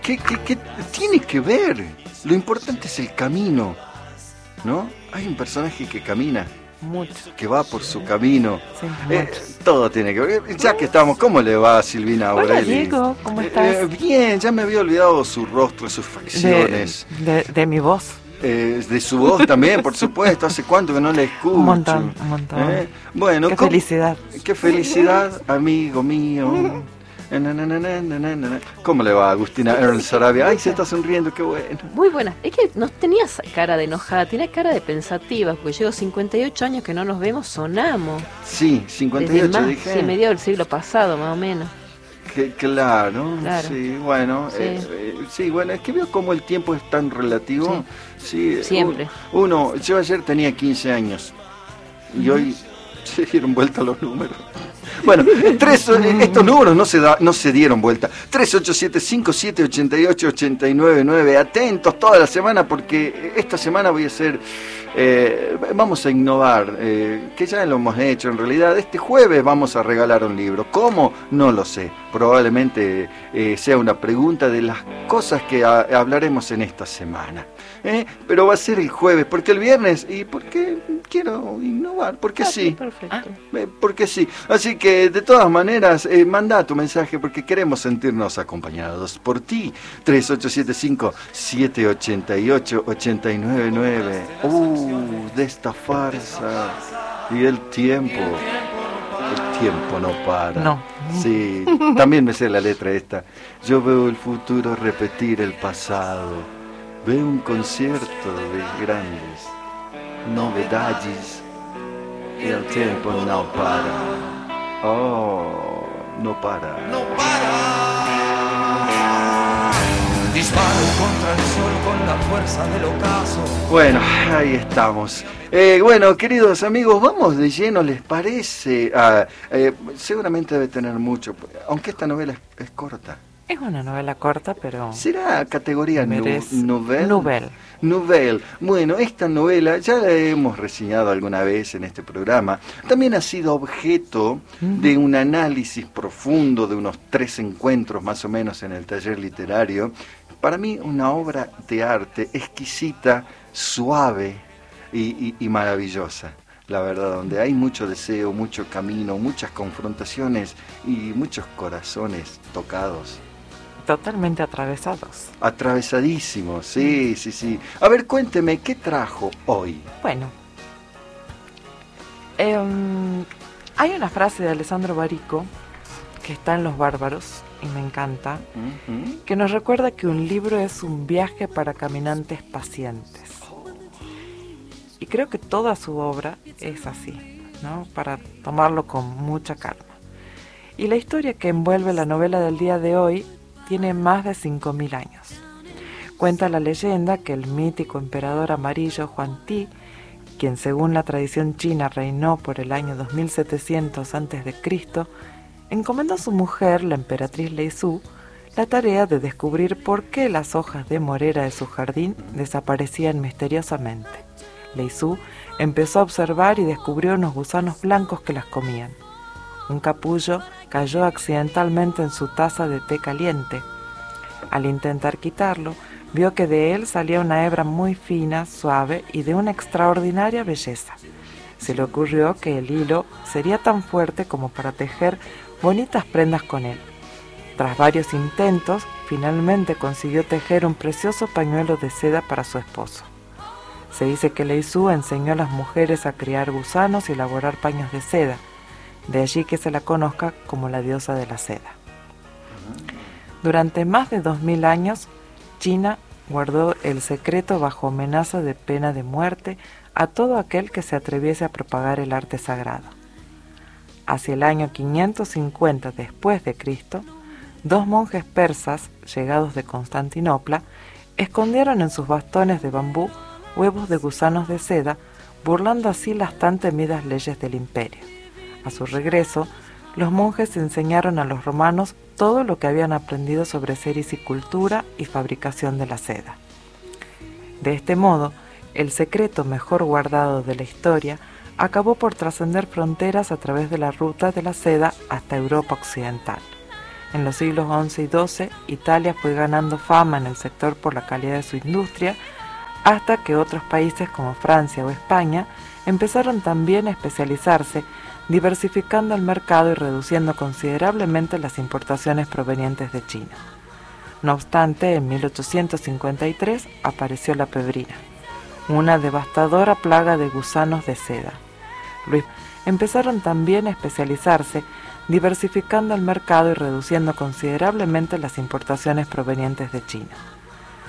¿Qué tiene que ver? Lo importante es el camino, ¿no? Hay un personaje que camina. Mucho. Que va por su camino. Sí, todo tiene que ver. Ya que estamos, ¿cómo le va a Silvina Aureli? Hola, Diego, ¿cómo estás? Bien, ya me había olvidado su rostro, sus facciones. De mi voz. De su voz también, por supuesto. ¿Hace cuánto que no la escucho? Un montón. Bueno, qué felicidad. Qué felicidad, amigo mío. ¿Cómo le va, Agustina Ernst Sarabia? Ay, se está sonriendo, qué bueno. Muy buena. Es que no tenías cara de enojada, tenías cara de pensativa, porque llevo 58 años que no nos vemos, sonamos. Sí, 58 dije. Sí, medio del siglo pasado, más o menos. Claro. Sí, bueno. Sí. Bueno, es que veo cómo el tiempo es tan relativo. Sí, siempre. Yo ayer tenía 15 años y hoy se dieron vuelta los números. Bueno, estos números no se dieron vuelta. 387-5788-899. Atentos toda la semana porque esta semana voy a hacer... vamos a innovar, que ya lo hemos hecho en realidad. Este jueves vamos a regalar un libro. ¿Cómo? No lo sé. Probablemente sea una pregunta de las cosas que hablaremos en esta semana. Pero va a ser el jueves, porque el viernes, y porque quiero innovar, porque sí. Perfecto. Porque sí. Así que de todas maneras, manda tu mensaje porque queremos sentirnos acompañados por ti. 3875-788-899. De esta farsa. Y el tiempo no para. No. Sí, también me sé la letra esta. Yo veo el futuro repetir el pasado. Veo un concierto de grandes novedades. Y el tiempo no para. No para. Disparo contra el sol con la fuerza del ocaso. Bueno, ahí estamos. Bueno, queridos amigos, vamos de lleno, ¿les parece? Seguramente debe tener mucho, aunque esta novela es corta. Es una novela corta, pero... ¿Será categoría novel? Novel. Bueno, esta novela ya la hemos reseñado alguna vez en este programa. También ha sido objeto de un análisis profundo de unos 3 encuentros más o menos en el taller literario. Para mí una obra de arte exquisita, suave y maravillosa. La verdad, donde hay mucho deseo, mucho camino, muchas confrontaciones y muchos corazones tocados. Totalmente atravesados. Atravesadísimos, sí. A ver, cuénteme, ¿qué trajo hoy? Bueno, hay una frase de Alessandro Barico que está en Los Bárbaros, y me encanta, que nos recuerda que un libro es un viaje para caminantes pacientes. Y creo que toda su obra es así, ¿no? Para tomarlo con mucha calma. Y la historia que envuelve la novela del día de hoy tiene más de 5.000 años. Cuenta la leyenda que el mítico emperador amarillo Huang Ti, quien según la tradición china reinó por el año 2700 a.C., encomendó a su mujer, la emperatriz Lei Su, la tarea de descubrir por qué las hojas de morera de su jardín desaparecían misteriosamente. Lei Su empezó a observar y descubrió unos gusanos blancos que las comían. Un capullo cayó accidentalmente en su taza de té caliente. Al intentar quitarlo, vio que de él salía una hebra muy fina, suave y de una extraordinaria belleza. Se le ocurrió que el hilo sería tan fuerte como para tejer bonitas prendas con él. Tras varios intentos, finalmente consiguió tejer un precioso pañuelo de seda para su esposo. Se dice que Lei Su enseñó a las mujeres a criar gusanos y elaborar paños de seda. De allí que se la conozca como la diosa de la seda. Durante más de 2000 años, China guardó el secreto bajo amenaza de pena de muerte a todo aquel que se atreviese a propagar el arte sagrado. Hacia el año 550 después de Cristo, 2 monjes persas, llegados de Constantinopla, escondieron en sus bastones de bambú huevos de gusanos de seda, burlando así las tan temidas leyes del imperio. A su regreso, los monjes enseñaron a los romanos todo lo que habían aprendido sobre sericicultura y fabricación de la seda. De este modo, el secreto mejor guardado de la historia acabó por trascender fronteras a través de la ruta de la seda hasta Europa occidental. En los siglos XI y XII, Italia fue ganando fama en el sector por la calidad de su industria, hasta que otros países como Francia o España empezaron también a especializarse, diversificando el mercado y reduciendo considerablemente las importaciones provenientes de China. No obstante, en 1853 apareció la pebrina, una devastadora plaga de gusanos de seda. Empezaron también a especializarse, diversificando el mercado y reduciendo considerablemente las importaciones provenientes de China.